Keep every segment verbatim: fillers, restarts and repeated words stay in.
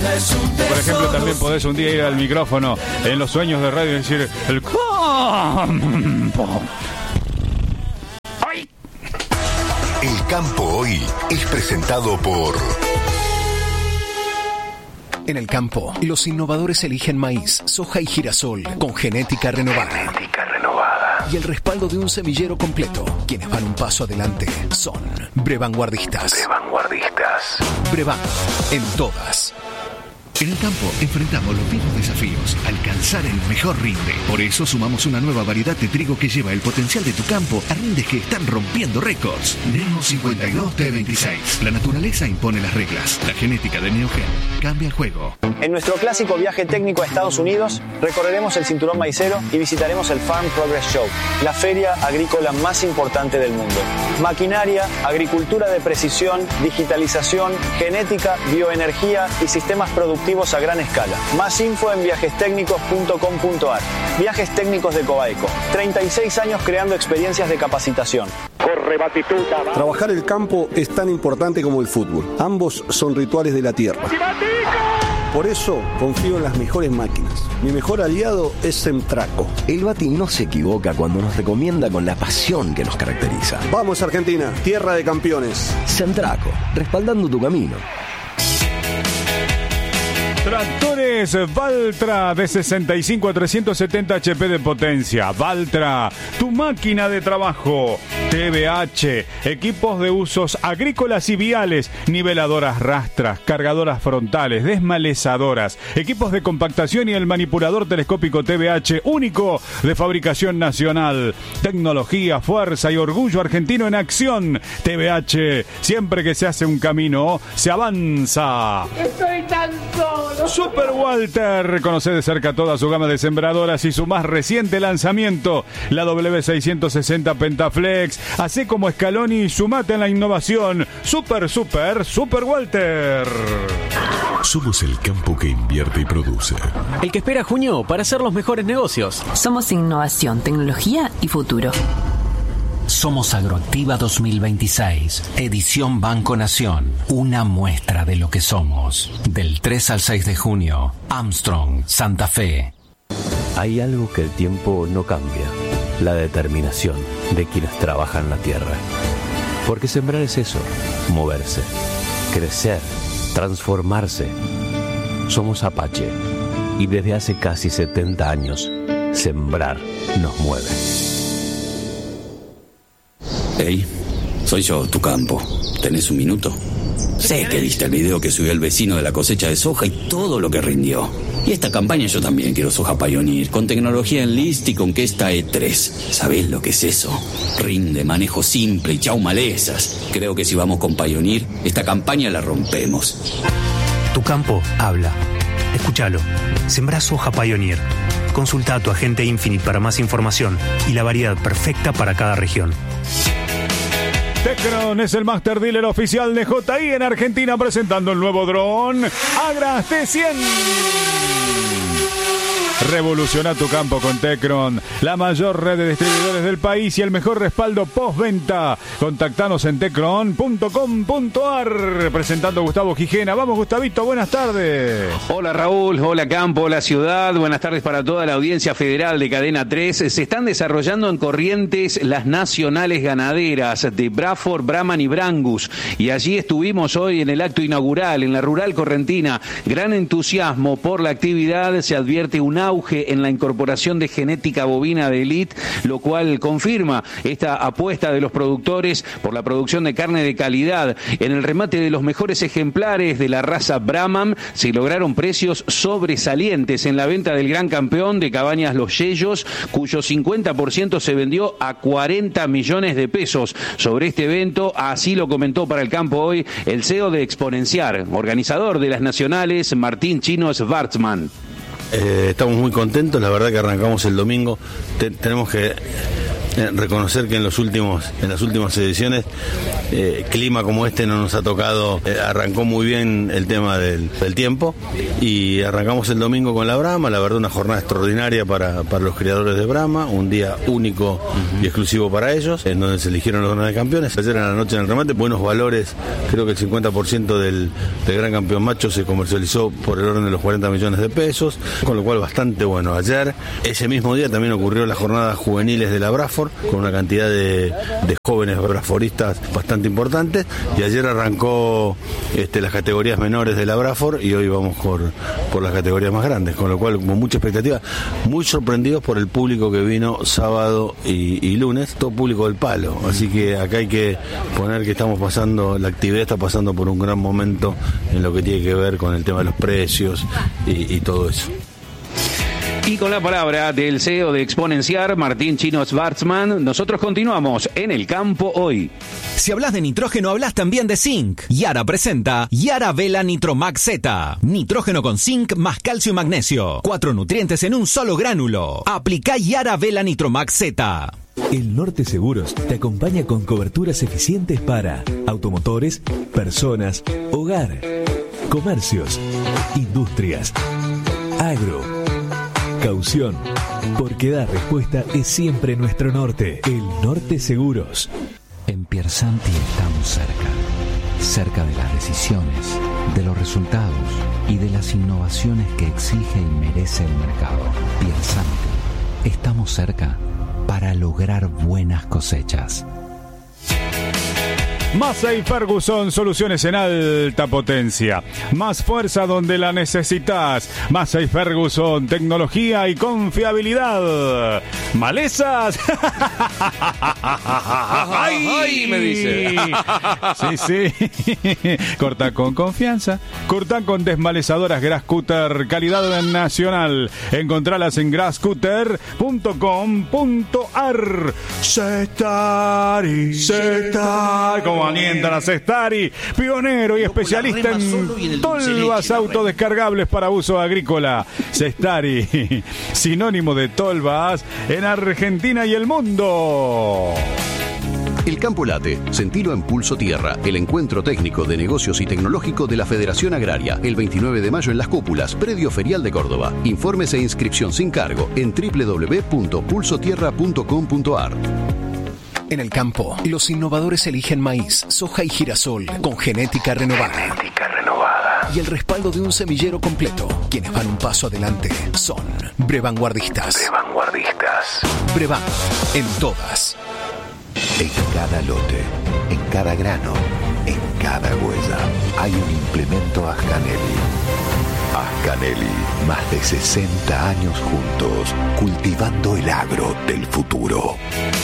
Por ejemplo, también podés un día ir al micrófono en los sueños de radio y decir el campo. ¡Ay! El campo hoy es presentado por... En el campo, los innovadores eligen maíz, soja y girasol con genética renovada. Genética renovada. Y el respaldo de un semillero completo. Quienes van un paso adelante son Brevanguardistas. Brevanguardistas. Brevan, en todas. En el campo enfrentamos los mismos desafíos, alcanzar el mejor rinde. Por eso sumamos una nueva variedad de trigo que lleva el potencial de tu campo a rindes que están rompiendo récords. Neo cincuenta y dos T veintiséis. La naturaleza impone las reglas. La genética de Neogen cambia el juego. En nuestro clásico viaje técnico a Estados Unidos, recorreremos el cinturón maicero y visitaremos el Farm Progress Show, la feria agrícola más importante del mundo. Maquinaria, agricultura de precisión, digitalización, genética, bioenergía y sistemas productivos a gran escala. Más info en viajes técnicos punto com punto a r. Viajes Técnicos de Coaico. treinta y seis años creando experiencias de capacitación. Corre Batistuta. Trabajar el campo es tan importante como el fútbol. Ambos son rituales de la tierra. Por eso confío en las mejores máquinas. Mi mejor aliado es Semtraco. El Bati no se equivoca cuando nos recomienda con la pasión que nos caracteriza. Vamos Argentina, tierra de campeones. Semtraco, respaldando tu camino. Tractores Valtra de sesenta y cinco a trescientos setenta H P de potencia. Valtra, tu máquina de trabajo. T V H, equipos de usos agrícolas y viales, niveladoras rastras, cargadoras frontales, desmalezadoras, equipos de compactación y el manipulador telescópico T V H, único de fabricación nacional. Tecnología, fuerza y orgullo argentino en acción. T V H, siempre que se hace un camino, se avanza. Estoy tan solo. Super Walter, conoce de cerca toda su gama de sembradoras y su más reciente lanzamiento, la W seiscientos sesenta Pentaflex. Hacé como Scaloni y sumate en la innovación. Super, super, Super Walter. Somos el campo que invierte y produce. El que espera junio para hacer los mejores negocios. Somos innovación, tecnología y futuro. Somos Agroactiva dos mil veintiséis, edición Banco Nación, una muestra de lo que somos. Del tres al seis de junio, Armstrong, Santa Fe. Hay algo que el tiempo no cambia, la determinación de quienes trabajan la tierra. Porque sembrar es eso, moverse, crecer, transformarse. Somos Apache y desde hace casi setenta años, sembrar nos mueve. Hey, soy yo, tu campo. ¿Tenés un minuto? Sé que viste el video que subió el vecino de la cosecha de soja y todo lo que rindió. Y esta campaña yo también quiero soja Pioneer, con tecnología Enlist y con que esta E tres. ¿Sabés lo que es eso? Rinde, manejo simple y chau malezas. Creo que si vamos con Pioneer, esta campaña la rompemos. Tu campo habla. Escúchalo. Sembrá soja Pioneer. Consulta a tu agente Infinite para más información y la variedad perfecta para cada región. Tecron es el Master Dealer oficial de J I en Argentina, presentando el nuevo dron Agras T cien. Revoluciona tu campo con Tecron, la mayor red de distribuidores del país y el mejor respaldo postventa. Contactanos en tecron punto com punto a r. Presentando a Gustavo Gijena. Vamos, Gustavito, buenas tardes. Hola, Raúl. Hola, campo. Hola, ciudad. Buenas tardes para toda la audiencia federal de Cadena tres. Se están desarrollando en Corrientes las nacionales ganaderas de Braford, Brahman y Brangus. Y allí estuvimos hoy en el acto inaugural en la rural correntina. Gran entusiasmo por la actividad. Se advierte un auge en la incorporación de genética bovina de elite, lo cual confirma esta apuesta de los productores por la producción de carne de calidad. En el remate de los mejores ejemplares de la raza Brahman se lograron precios sobresalientes en la venta del gran campeón de Cabañas Los Yeyos, cuyo cincuenta por ciento se vendió a cuarenta millones de pesos. Sobre este evento, así lo comentó para el campo hoy el C E O de Exponenciar, organizador de las nacionales, Martín Chino Schwarzman. Eh, estamos muy contentos, la verdad que arrancamos el domingo, Te, tenemos que eh, reconocer que en los últimos, en las últimas ediciones, eh, clima como este no nos ha tocado. Eh, arrancó muy bien el tema del, del tiempo y arrancamos el domingo con la Brahma, la verdad una jornada extraordinaria para, para los criadores de Brahma, un día único uh-huh. y exclusivo para ellos, en donde se eligieron los grandes campeones. Ayer en la noche en el remate, buenos valores, creo que el cincuenta por ciento del, del gran campeón macho se comercializó por el orden de los cuarenta millones de pesos, con lo cual bastante bueno. Ayer, ese mismo día también ocurrió la jornada juveniles de la Braford, con una cantidad de, de jóvenes braforistas bastante importantes, y ayer arrancó este, las categorías menores de la Braford y hoy vamos por, por las categorías más grandes, con lo cual con mucha expectativa, muy sorprendidos por el público que vino sábado y, y lunes, todo público del palo, así que acá hay que poner que estamos pasando, la actividad está pasando por un gran momento en lo que tiene que ver con el tema de los precios y, y todo eso. Y con la palabra del C E O de Exponenciar, Martín Chino Schwarzman, nosotros continuamos en el campo hoy. Si hablas de nitrógeno, hablas también de zinc. Yara presenta Yara Vela Nitromax Z. Nitrógeno con zinc más calcio y magnesio. Cuatro nutrientes en un solo gránulo. Aplica Yara Vela Nitromax Z. El Norte Seguros te acompaña con coberturas eficientes para automotores, personas, hogar, comercios, industrias, agro, caución, porque dar respuesta es siempre nuestro norte. El Norte Seguros. En Piersanti estamos cerca, cerca de las decisiones, de los resultados y de las innovaciones que exige y merece el mercado. Piersanti, estamos cerca para lograr buenas cosechas. Massey Ferguson, soluciones en alta potencia. Más fuerza donde la necesitas. Massey Ferguson, tecnología y confiabilidad. ¿Malezas? ¡Ay! Me dice. Sí, sí. Corta con confianza. Corta con desmalezadoras Grasscutter, calidad nacional. Encontralas en grasscutter punto com punto ar. Cestari, Cestari. Como alientan a Cestari, pionero y especialista en tolvas autodescargables para uso agrícola. Cestari, sinónimo de tolvas en Argentina y el mundo. El Campo Late, sentilo en Pulso Tierra, el encuentro técnico de negocios y tecnológico de la Federación Agraria, el veintinueve de mayo en Las Cúpulas, predio ferial de Córdoba. Informes e inscripción sin cargo en doble u doble u doble u punto pulso tierra punto com punto ar. En el campo, los innovadores eligen maíz, soja y girasol con genética renovada. Genética renovada. Y el respaldo de un semillero completo. Quienes van un paso adelante son Brevanguardistas. Brevanguardistas. Brevan, en todas. En cada lote, en cada grano, en cada huella, hay un implemento Ascanelli. Ascanelli, más de sesenta años juntos, cultivando el agro del futuro.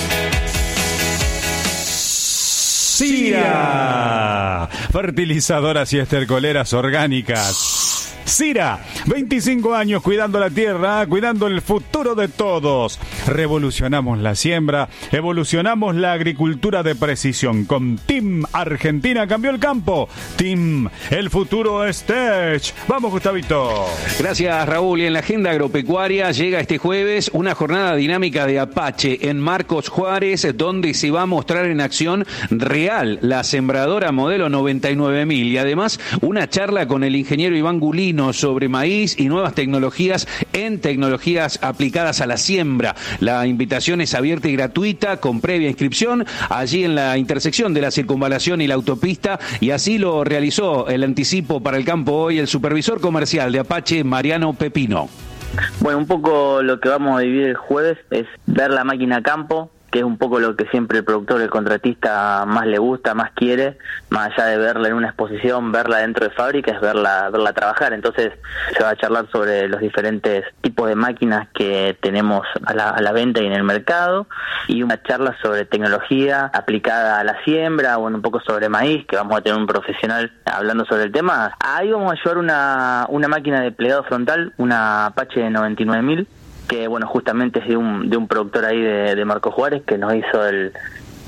Sira, fertilizadoras y estercoleras orgánicas. Sira, veinticinco años cuidando la tierra, cuidando el futuro de todos. Revolucionamos la siembra, evolucionamos la agricultura de precisión. Con Team Argentina cambió el campo. Team, el futuro es Tech. Vamos, Gustavito. Gracias, Raúl. Y en la agenda agropecuaria llega este jueves una jornada dinámica de Apache en Marcos Juárez, donde se va a mostrar en acción real la sembradora modelo noventa y nueve mil y además una charla con el ingeniero Iván Gulino sobre maíz y nuevas tecnologías en tecnologías aplicadas a la siembra. La invitación es abierta y gratuita con previa inscripción allí en la intersección de la circunvalación y la autopista, y así lo realizó el anticipo para el campo hoy el supervisor comercial de Apache, Mariano Pepino. Bueno, un poco lo que vamos a vivir el jueves es ver la máquina a campo, que es un poco lo que siempre el productor, el contratista más le gusta, más quiere, más allá de verla en una exposición, verla dentro de fábrica, es verla, verla trabajar. Entonces se va a charlar sobre los diferentes tipos de máquinas que tenemos a la, a la venta y en el mercado, y una charla sobre tecnología aplicada a la siembra, bueno, un poco sobre maíz, que vamos a tener un profesional hablando sobre el tema. Ahí vamos a llevar una, una máquina de plegado frontal, una Apache noventa y nueve mil, que bueno, justamente es de un, de un productor ahí de, de Marcos Juárez, que nos hizo el,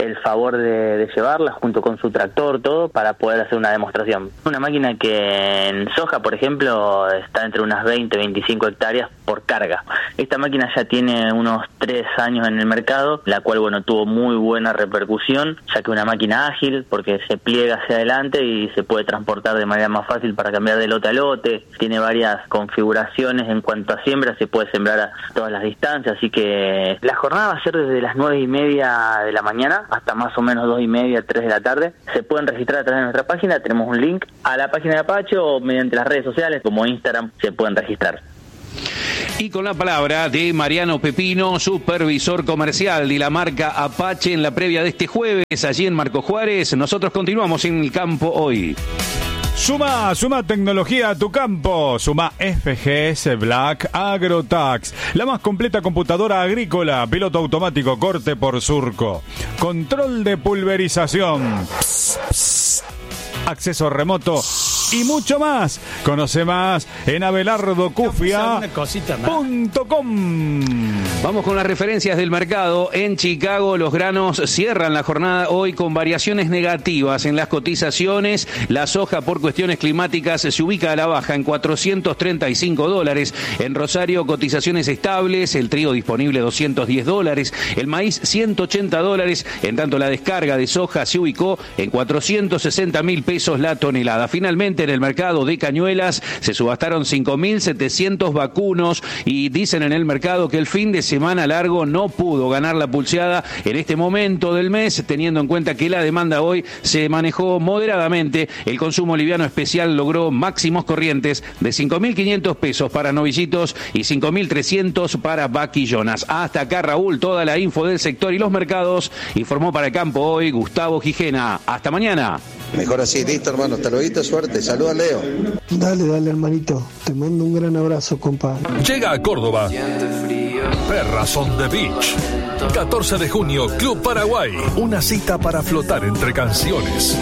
el favor de, de llevarla junto con su tractor, todo, para poder hacer una demostración. Una máquina que en soja, por ejemplo, está entre unas veinte, veinticinco hectáreas por carga. Esta máquina ya tiene unos tres años en el mercado, la cual, bueno, tuvo muy buena repercusión, ya que una máquina ágil, porque se pliega hacia adelante y se puede transportar de manera más fácil para cambiar de lote a lote. Tiene varias configuraciones en cuanto a siembra, se puede sembrar a todas las distancias, así que la jornada va a ser desde las nueve y media de la mañana hasta más o menos dos y media, tres de la tarde. Se pueden registrar a través de nuestra página, tenemos un link a la página de Apache o mediante las redes sociales como Instagram se pueden registrar. Y con la palabra de Mariano Pepino, supervisor comercial de la marca Apache en la previa de este jueves, allí en Marco Juárez. Nosotros continuamos en el campo hoy. Suma, suma tecnología a tu campo. Suma F G S Black AgroTax, la más completa computadora agrícola, piloto automático, corte por surco, control de pulverización, pss, pss, acceso remoto y mucho más. Conoce más en abelardo cufia punto com. Vamos con las referencias del mercado. En Chicago los granos cierran la jornada hoy con variaciones negativas en las cotizaciones. La soja por cuestiones climáticas se ubica a la baja en cuatrocientos treinta y cinco dólares. En Rosario cotizaciones estables, el trigo disponible doscientos diez dólares, el maíz ciento ochenta dólares, en tanto la descarga de soja se ubicó en cuatrocientos sesenta mil pesos la tonelada. Finalmente en el mercado de Cañuelas se subastaron cinco mil setecientos vacunos y dicen en el mercado que el fin de semana largo no pudo ganar la pulseada en este momento del mes, teniendo en cuenta que la demanda hoy se manejó moderadamente. El consumo liviano especial logró máximos corrientes de cinco mil quinientos pesos para novillitos y cinco mil trescientos para vaquillonas. Hasta acá, Raúl, toda la info del sector y los mercados. Informó para el campo hoy Gustavo Gijena. Hasta mañana. Mejor así, listo, hermano. Hasta luego, suerte. Saluda, Leo. Dale, dale, hermanito. Te mando un gran abrazo, compa. Llega a Córdoba Perras on the Beach. catorce de junio, Club Paraguay. Una cita para flotar entre canciones.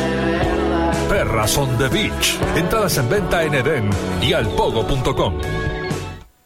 Perras on the Beach. Entradas en venta en Edén y alpogo punto com.